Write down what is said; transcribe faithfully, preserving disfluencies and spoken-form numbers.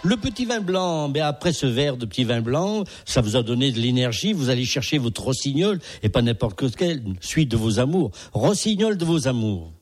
Le petit vin blanc, ben après ce verre de petit vin blanc, ça vous a donné de l'énergie, vous allez chercher votre rossignol, et pas n'importe quelle, suite de vos amours. Rossignol de vos amours.